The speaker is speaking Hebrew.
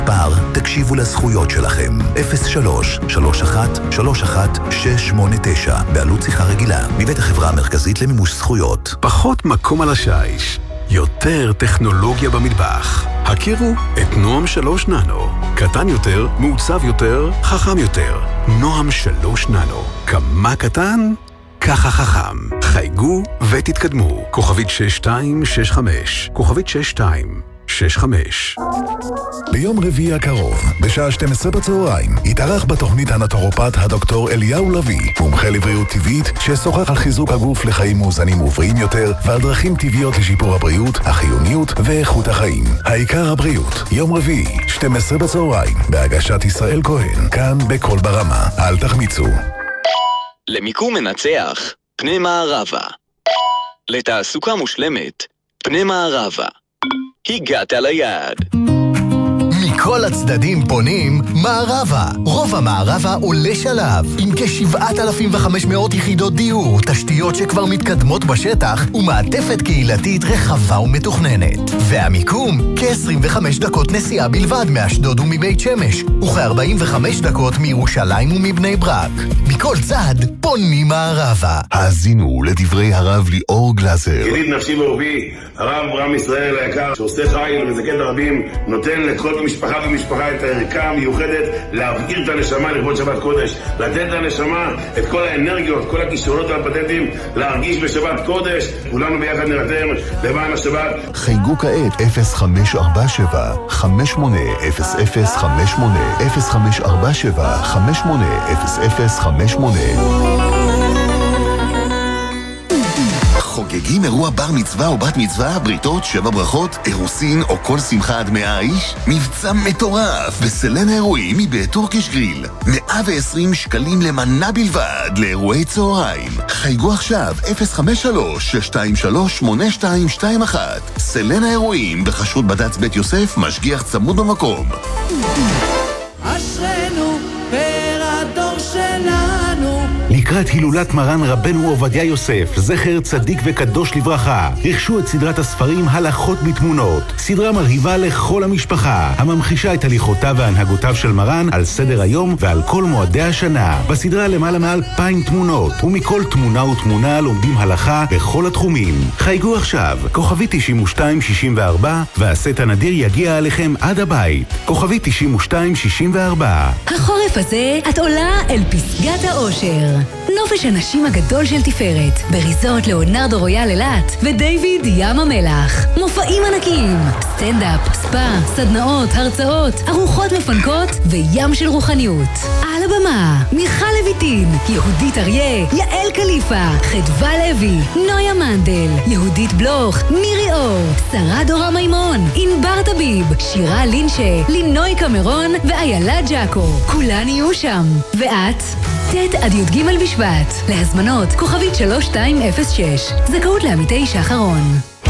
פאר, תקשיבו לזכויות שלכם. 03-31-31-689 בעלות שיחה רגילה מבית החברה המרכזית למימוש זכויות. פחות מקום על השיש, יותר טכנולוגיה במטבח. הכירו את נועם 3 ננו. קטן יותר, מעוצב יותר, חכם יותר. נועם 3 ננו. כמה קטן? ככה חכם. חייגו ותתקדמו. כוכבית 6265. כוכבית 6265. ביום רביעי הקרוב, בשעה 12 בצהריים, יתארח בתוכנית הנטורופט הדוקטור אליהו לוי, מומחה לבריאות טבעית, ששוחח על חיזוק הגוף לחיים מאוזנים ובריאים יותר, ועל דרכים טבעיות לשיפור הבריאות, החיוניות ואיכות החיים. העיקר הבריאות, יום רביעי, 12 בצהריים, בהגשת ישראל כהן, כאן בכל ברמה. אל תחמיצו. למיקום מנצח, פני מערבה. לתעסוקה מושלמת, פני מערבה. הגעת ליעד. מכל הצדדים פונים מערבה. רובע מערבה עולה שלב עם כ-7,500 יחידות דיור, תשתיות שכבר מתקדמות בשטח ומעטפת קהילתית רחבה ומתוכננת. והמיקום כ-25 דקות נסיעה בלבד מאשדוד ומבית שמש, וכ-45 דקות מירושלים ומבני ברק. מכל צד פונים מערבה. האזינו לדברי הרב ליאור גלזר. ידיד נפשי ואהובי, הרב אברהם ישראל היקר, שעושה חיל ומזכה את הרבים, נותן לכל משפחה ומשפחה את הערכה המיוחדת להבעיר את הנשמה לכבוד שבת קודש, לתת לנשמה את כל האנרגיות, כל הכישרונות והפטנטים, להרגיש בשבת קודש. כולנו ביחד נרתם למען השבת. חייגו כעת 0547 580058 0547 580058. חוגגים אירוע בר מצווה או בת מצווה, בריתות, 7 ברכות, אירוסין או כל שמחה עד 100 איש? מבצע מטורף בסלן האירועים מבית טורקיש גריל. 120 שקלים למנה בלבד לאירועי צהריים. חייגו עכשיו 053-623-8221. סלן האירועים בחשרות בד"ץ בית יוסף, משגיח צמוד במקום. אשרנו פר הדור שלנו. לקראת הילולת מרן רבנו עובדיה יוסף, זכר צדיק וקדוש לברכה, רכשו את סדרת הספרים הלכות בתמונות, סדרה מרהיבה לכל המשפחה, הממחישה את הליכותיו והנהגותיו של מרן על סדר היום ועל כל מועדי השנה. בסדרה למעלה מ2,000 תמונות, ומכל תמונה ותמונה לומדים הלכה בכל התחומים. חייגו עכשיו, כוכבי 9264, והסט הנדיר יגיע עליכם עד הבית. כוכבי 9264. החורף הזה את עולה אל פסגת האושר. נופש הנשים הגדול של תפארת, בריזורט לאונרדו רויאל אילת ודייוויד ים המלח. מופעים ענקיים, סטנדאפ, ספא, סדנאות, הרצאות, ארוחות מפנקות וים של רוחניות. על הבמה, מיכל לויטין, יהודית אריה, יעל קליפה, חדווה לוי, נויה מנדל, יהודית בלוך, מירי אור, שרה דורה מימון, ענבר טביב, שירה לינשה, לינוי קמרון ואיילה ג'אקו. כולן יהיו שם. ואת? ט' עד י"ג בשבט. להזמנות כוכבית 3206. זכאות לעמיתי שחרון.